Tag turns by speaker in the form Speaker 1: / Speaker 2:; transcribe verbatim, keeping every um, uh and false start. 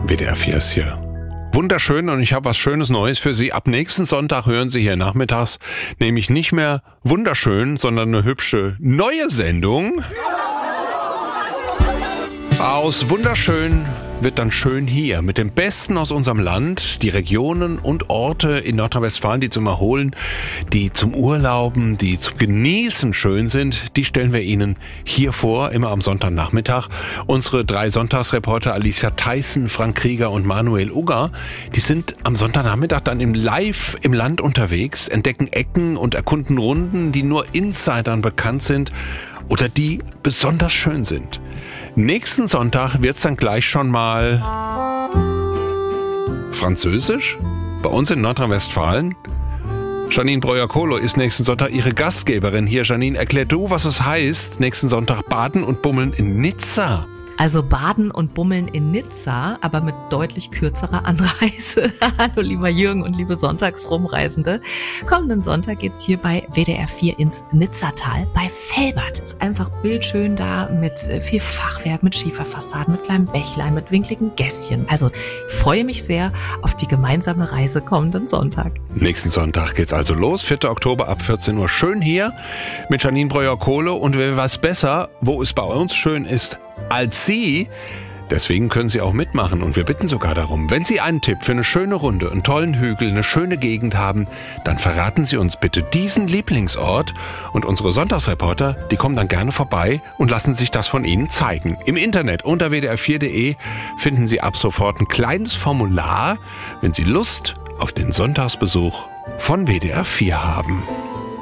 Speaker 1: W D R vier ist hier. Wunderschön, und ich habe was Schönes Neues für Sie. Ab nächsten Sonntag hören Sie hier nachmittags nämlich nicht mehr wunderschön, sondern eine hübsche neue Sendung. Aus wunderschön wird dann schön hier, mit dem Besten aus unserem Land. Die Regionen und Orte in Nordrhein-Westfalen, die zum Erholen, die zum Urlauben, die zum Genießen schön sind, die stellen wir Ihnen hier vor, immer am Sonntagnachmittag. Unsere drei Sonntagsreporter Alicia Theissen, Frank Krieger und Manuel Ugger, die sind am Sonntagnachmittag dann im Live im Land unterwegs, entdecken Ecken und erkunden Runden, die nur Insidern bekannt sind oder die besonders schön sind. Nächsten Sonntag wird's dann gleich schon mal Französisch bei uns in Nordrhein-Westfalen. Janine Breuer-Kohlo ist nächsten Sonntag Ihre Gastgeberin hier. Janine, erklär du, was es heißt, nächsten Sonntag baden und bummeln in Nizza.
Speaker 2: Also baden und bummeln in Nizza, aber mit deutlich kürzerer Anreise. Hallo lieber Jürgen und liebe Sonntagsrumreisende. Kommenden Sonntag geht's hier bei W D R vier ins Nizzatal bei Velbert. Ist einfach bildschön da mit viel Fachwerk, mit Schieferfassaden, mit kleinem Bächlein, mit winkligen Gässchen. Also ich freue mich sehr auf die gemeinsame Reise kommenden Sonntag.
Speaker 1: Nächsten Sonntag geht's also los, vierten Oktober ab vierzehn Uhr. Schön hier mit Janine Breuer-Kohlo, und wer weiß besser, wo es bei uns schön ist, als Sie. Deswegen können Sie auch mitmachen, und wir bitten sogar darum, wenn Sie einen Tipp für eine schöne Runde, einen tollen Hügel, eine schöne Gegend haben, dann verraten Sie uns bitte diesen Lieblingsort, und unsere Sonntagsreporter, die kommen dann gerne vorbei und lassen sich das von Ihnen zeigen. Im Internet unter w d r vier punkt de finden Sie ab sofort ein kleines Formular, wenn Sie Lust auf den Sonntagsbesuch von W D R vier haben.